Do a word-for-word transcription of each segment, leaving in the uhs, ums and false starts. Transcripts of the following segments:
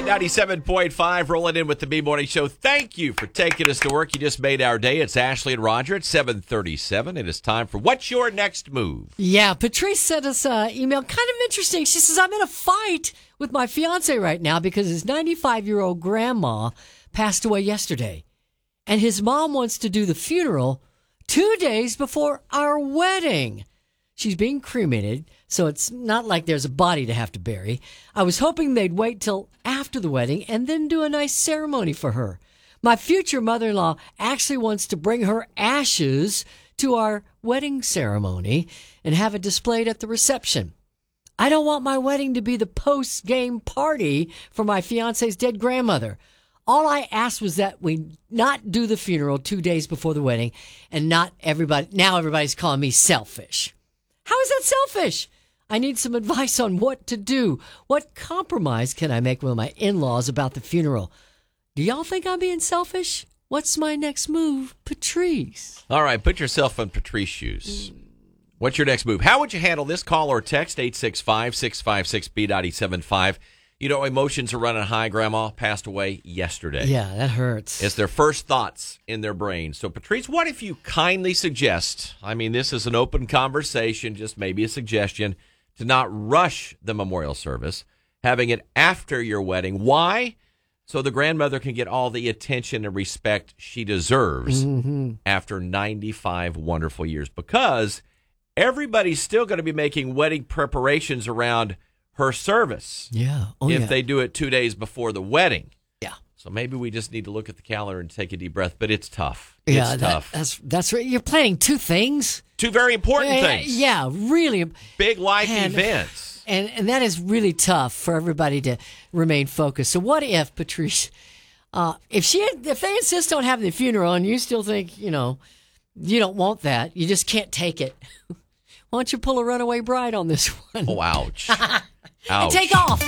ninety-seven point five, rolling in with the B-Morning Show. Thank you for taking us to work. You just made our day. It's Ashley and Roger at seven thirty-seven. It is time for What's Your Next Move? Yeah, Patrice sent us an email. Kind of interesting. She says, I'm in a fight with my fiance right now because his ninety-five-year-old grandma passed away yesterday. And his mom wants to do the funeral two days before our wedding. She's being cremated, so it's not like there's a body to have to bury. I was hoping they'd wait till after the wedding and then do a nice ceremony for her. My future mother-in-law actually wants to bring her ashes to our wedding ceremony and have it displayed at the reception. I don't want my wedding to be the post-game party for my fiance's dead grandmother. All I asked was that we not do the funeral two days before the wedding, and not everybody. Now everybody's calling me selfish. How is that selfish? I need some advice on what to do. What compromise can I make with my in-laws about the funeral? Do y'all think I'm being selfish? What's my next move, Patrice? All right, put yourself in Patrice's shoes. What's your next move? How would you handle this? Call or text eight six five, six five six, B nine seven five. You know, emotions are running high. Grandma passed away yesterday. Yeah, that hurts. It's their first thoughts in their brain. So, Patrice, what if you kindly suggest, I mean, this is an open conversation, just maybe a suggestion, to not rush the memorial service, having it after your wedding. Why? So the grandmother can get all the attention and respect she deserves mm-hmm. after ninety-five wonderful years. Because everybody's still going to be making wedding preparations around her service. Yeah. Oh, if yeah. they do it two days before the wedding. Yeah. So maybe we just need to look at the calendar and take a deep breath. But it's tough. Yeah, it's that, tough. That's that's right. You're planning two things. Two very important uh, things. Yeah, really. Big life and, events. And and that is really tough for everybody to remain focused. So what if, Patrice, uh, if she if they insist on having the funeral and you still think, you know, you don't want that, you just can't take it. Why don't you pull a runaway bride on this one? Oh, ouch. Ouch. And take off.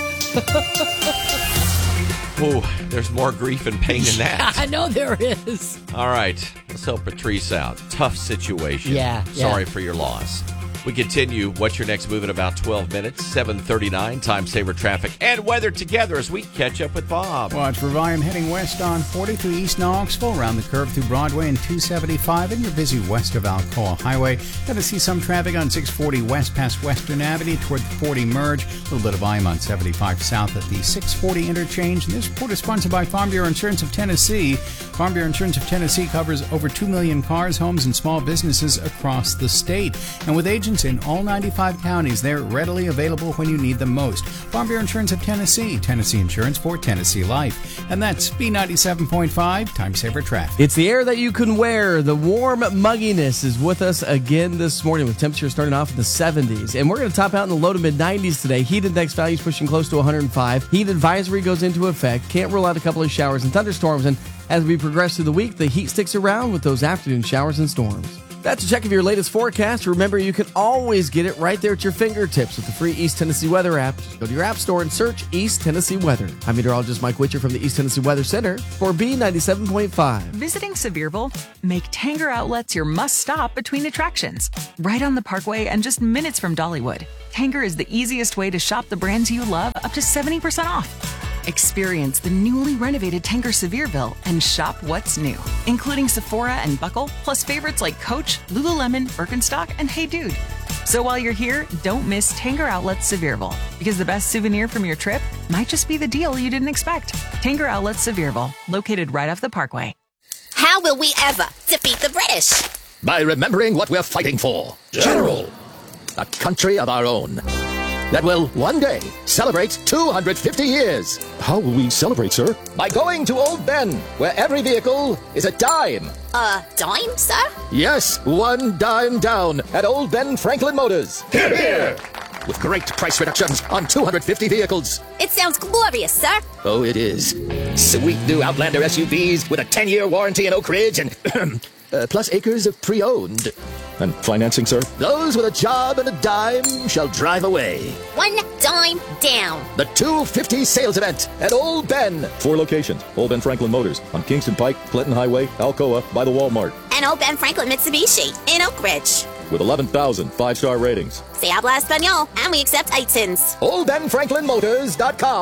Oh, there's more grief and pain in that. I know there is. All right. Let's help Patrice out. Tough situation. Yeah. Sorry yeah. for your loss. We continue. What's your next move in about twelve minutes? seven thirty-nine. Time saver traffic and weather together as we catch up with Bob. Watch for volume heading west on forty through East Knoxville, around the curve through Broadway and two seventy-five, and you're busy west of Alcoa Highway. Got to see some traffic on six forty west past Western Avenue toward the forty merge. A little bit of volume on seventy-five south at the six forty interchange. And this report is sponsored by Farm Bureau Insurance of Tennessee. Farm Bureau Insurance of Tennessee covers over two million cars, homes, and small businesses across the state. And with agents in all ninety-five counties, they're readily available when you need them most. Farm Bureau Insurance of Tennessee. Tennessee Insurance for Tennessee Life. And that's B ninety-seven point five, Time Saver Traffic. It's the air that you can wear. The warm mugginess is with us again this morning with temperatures starting off in the seventies. And we're going to top out in the low to mid nineties today. Heat index values pushing close to one hundred five. Heat advisory goes into effect. Can't rule out a couple of showers and thunderstorms. And as we progress through the week, the heat sticks around with those afternoon showers and storms. That's a check of your latest forecast. Remember, you can always get it right there at your fingertips with the free East Tennessee Weather app. Just go to your app store and search East Tennessee Weather. I'm meteorologist Mike Witcher from the East Tennessee Weather Center for B ninety-seven point five. Visiting Sevierville? Make Tanger Outlets your must-stop between attractions. Right on the Parkway and just minutes from Dollywood, Tanger is the easiest way to shop the brands you love up to seventy percent off. Experience the newly renovated Tanger Sevierville and shop what's new, including Sephora and Buckle, plus favorites like Coach, Lululemon, Birkenstock, and Hey Dude. So while you're here, don't miss Tanger Outlets Sevierville, because the best souvenir from your trip might just be the deal you didn't expect. Tanger Outlets Sevierville, located right off the Parkway. How will we ever defeat the British? By remembering what we're fighting for. General. A country of our own. That will one day celebrate two hundred fifty years. How will we celebrate, sir? By going to Old Ben, where every vehicle is a dime. A dime, sir? Yes, one dime down at Old Ben Franklin Motors. Hear, hear! With great price reductions on two hundred fifty vehicles. It sounds glorious, sir. Oh, it is. Sweet new Outlander S U Vs with a ten-year warranty in Oak Ridge and uh, plus acres of pre-owned. And financing, sir? Those with a job and a dime shall drive away. One dime down. The two fifty sales event at Old Ben. Four locations. Old Ben Franklin Motors on Kingston Pike, Clinton Highway, Alcoa, by the Walmart. And Old Ben Franklin Mitsubishi in Oak Ridge. With eleven thousand five-star ratings. Se habla español, and we accept iTunes. Old Ben Franklin Motors dot com.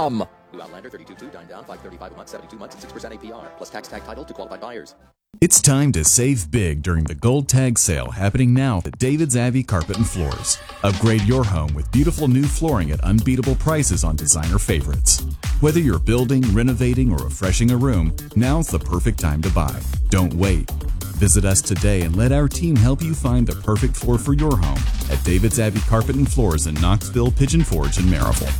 New Outlander thirty-two two, dine down, five thirty-five a month, seventy-two months, and six percent A P R, plus tax tag title to qualified buyers. It's time to save big during the Gold Tag sale happening now at David's Abbey Carpet and Floors. Upgrade your home with beautiful new flooring at unbeatable prices on designer favorites. Whether you're building, renovating, or refreshing a room, now's the perfect time to buy. Don't wait. Visit us today and let our team help you find the perfect floor for your home at David's Abbey Carpet and Floors in Knoxville, Pigeon Forge, and Maryville.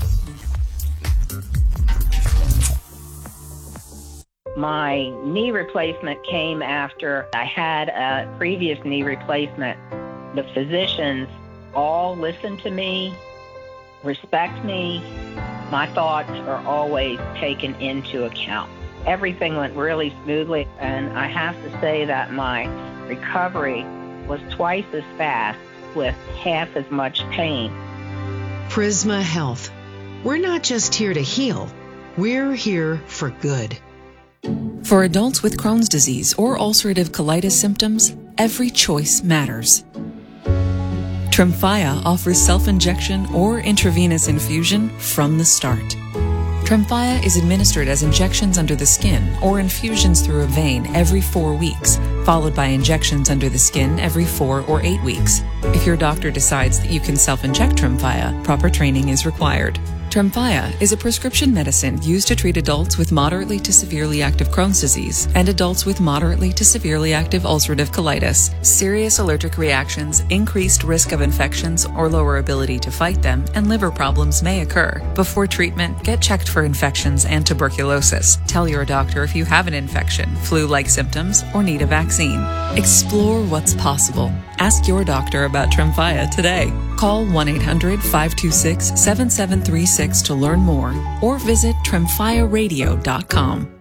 My knee replacement came after I had a previous knee replacement. The physicians all listen to me, respect me. My thoughts are always taken into account. Everything went really smoothly, and I have to say that my recovery was twice as fast with half as much pain. Prisma Health. We're not just here to heal. We're here for good. For adults with Crohn's disease or ulcerative colitis symptoms, every choice matters. Tremfya offers self-injection or intravenous infusion from the start. Tremfya is administered as injections under the skin or infusions through a vein every four weeks, followed by injections under the skin every four or eight weeks. If your doctor decides that you can self-inject Tremfya, proper training is required. Tremfya is a prescription medicine used to treat adults with moderately to severely active Crohn's disease and adults with moderately to severely active ulcerative colitis. Serious allergic reactions, increased risk of infections or lower ability to fight them, and liver problems may occur. Before treatment, get checked for infections and tuberculosis. Tell your doctor if you have an infection, flu-like symptoms, or need a vaccine. Explore what's possible. Ask your doctor about Tremfya today. Call one eight hundred, five two six, seven seven three six to learn more or visit tremfya radio dot com.